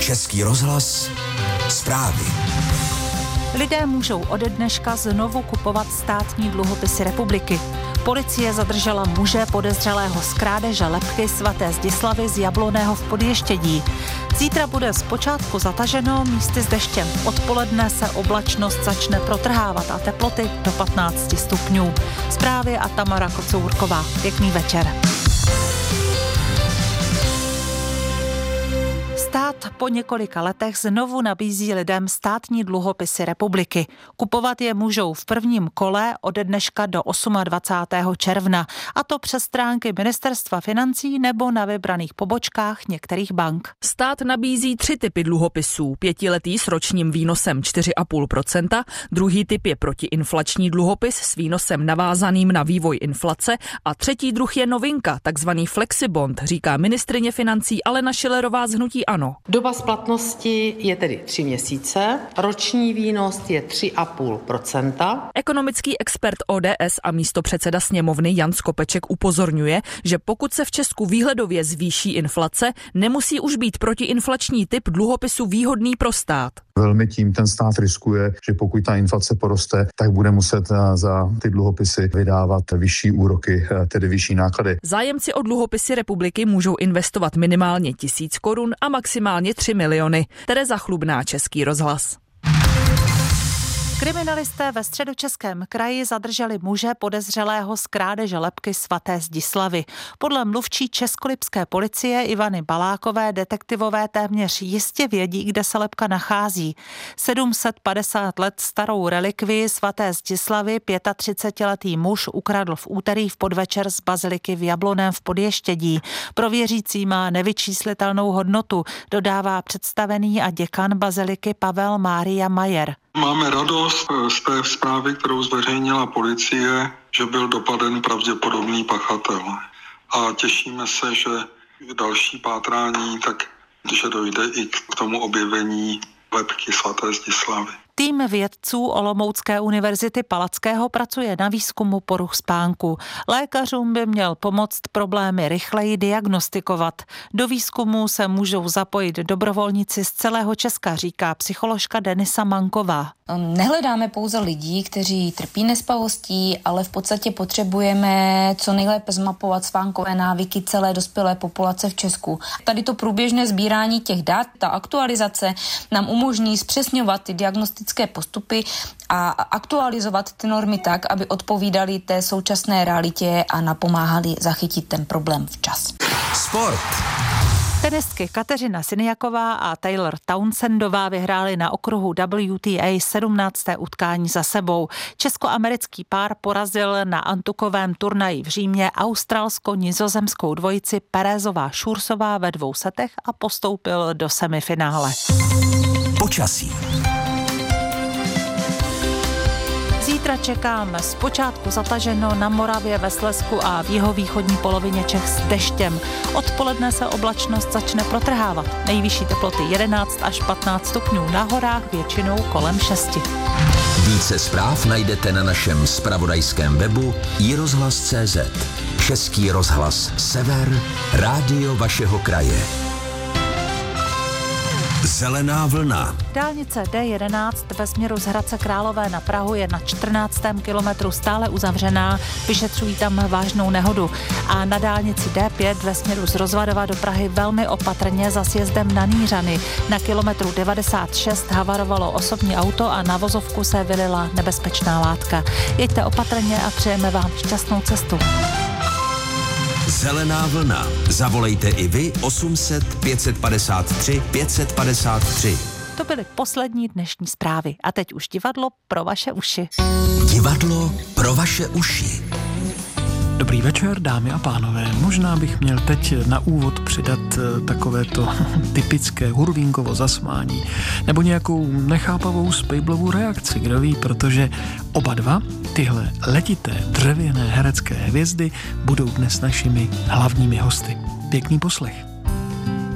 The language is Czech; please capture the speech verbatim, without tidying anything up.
Český rozhlas, zprávy. Lidé můžou ode dneška znovu kupovat státní dluhopisy republiky. Policie zadržela muže podezřelého z krádeže lebky svaté Zdislavy z Jabloného v Podještědí. Zítra bude zpočátku zataženo, místy s deštěm. Odpoledne se oblačnost začne protrhávat a teploty do patnáct stupňů. Zprávy a Tamara Kocourková. Pěkný večer. Stát po několika letech znovu nabízí lidem státní dluhopisy republiky. Kupovat je můžou v prvním kole ode dneška do dvacátého osmého června, a to přes stránky Ministerstva financí nebo na vybraných pobočkách některých bank. Stát nabízí tři typy dluhopisů. Pětiletý s ročním výnosem čtyři celá pět procenta, druhý typ je protiinflační dluhopis s výnosem navázaným na vývoj inflace a třetí druh je novinka, takzvaný flexibond, říká ministryně financí Alena Schillerová z hnutí ANO. Doba splatnosti je tedy tři měsíce, roční výnos je tři celá pět procenta. Ekonomický expert O D S a místopředseda sněmovny Jan Skopeček upozorňuje, že pokud se v Česku výhledově zvýší inflace, nemusí už být protiinflační typ dluhopisu výhodný pro stát. Velmi tím ten stát riskuje, že pokud ta inflace poroste, tak bude muset za ty dluhopisy vydávat vyšší úroky, tedy vyšší náklady. Zájemci o dluhopisy republiky můžou investovat minimálně tisíc korun a maximálně tři miliony. Tereza Chlubná, Český rozhlas. Kriminalisté ve Středočeském kraji zadrželi muže podezřelého z krádeže lebky svaté Zdislavy. Podle mluvčí českolipské policie Ivany Balákové detektivové téměř jistě vědí, kde se lebka nachází. sedm set padesát let starou relikvii svaté Zdislavy třicetiletý muž ukradl v úterý v podvečer z baziliky v Jabloném v Podještědí. Pro věřící má nevyčíslitelnou hodnotu, dodává představený a děkan baziliky Pavel Mária Majer. Máme radost z té zprávy, kterou zveřejnila policie, že byl dopaden pravděpodobný pachatel. A těšíme se, že další pátrání, tak že dojde i k tomu objevení lebky svaté Zdislavy. Tým vědců Olomoucké univerzity Palackého pracuje na výzkumu poruch spánku. Lékařům by měl pomoct problémy rychleji diagnostikovat. Do výzkumu se můžou zapojit dobrovolníci z celého Česka, říká psycholožka Denisa Manková. Nehledáme pouze lidí, kteří trpí nespavostí, ale v podstatě potřebujeme co nejlépe zmapovat spánkové návyky celé dospělé populace v Česku. Tady to průběžné sbírání těch dat, ta aktualizace nám umožní zpřesňovat ty diagnostické postupy a aktualizovat ty normy tak, aby odpovídaly té současné realitě a napomáhali zachytit ten problém včas. Sport. Tenistky Kateřina Siniaková a Taylor Townsendová vyhrály na okruhu W T A sedmnácté utkání za sebou. Česko-americký pár porazil na antukovém turnaji v Římě australsko-nizozemskou dvojici Perezová-Šursová ve dvou setech a postoupil do semifinále. Počasí. Zítra čekáme zpočátku zataženo na Moravě, ve Slezsku a v jihovýchodní polovině Čech s deštěm. Odpoledne se oblačnost začne protrhávat. Nejvyšší teploty jedenáct až patnáct stupňů, na horách většinou kolem šesti. Více zpráv najdete na našem zpravodajském webu i rozhlas tečka cé zet. Český rozhlas Sever, rádio vašeho kraje. Zelená vlna. Dálnice D jedenáct ve směru z Hradce Králové na Prahu je na čtrnáctém kilometru stále uzavřená, vyšetřují tam vážnou nehodu. A na dálnici D pět ve směru z Rozvadova do Prahy velmi opatrně za sjezdem na Nýřany. Na kilometru devadesát šest havarovalo osobní auto a na vozovku se vylila nebezpečná látka. Jeďte opatrně a přejeme vám šťastnou cestu. Zelená vlna. Zavolejte i vy osm set pět padesát tři pět padesát tři. To byly poslední dnešní zprávy. A teď už divadlo pro vaše uši. Divadlo pro vaše uši. Dobrý večer, dámy a pánové. Možná bych měl teď na úvod přidat takovéto typické hurvínkovo zasmání nebo nějakou nechápavou spejblovou reakci, kdo ví, protože oba dva tyhle letité dřevěné herecké hvězdy budou dnes našimi hlavními hosty. Pěkný poslech.